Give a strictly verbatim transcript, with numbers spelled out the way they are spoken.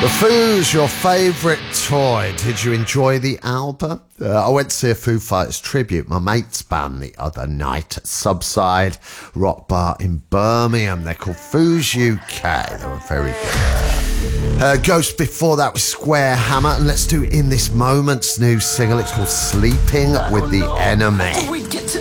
The Foos, your favourite toy. Did you enjoy the album? Uh, I went to see a Foo Fighters tribute, my mate's band, the other night at Subside Rock Bar in Birmingham. They're called Foos U K. They were very good. Uh, Ghost before that was Square Hammer. And let's do In This Moment's new single. It's called Sleeping with the Enemy.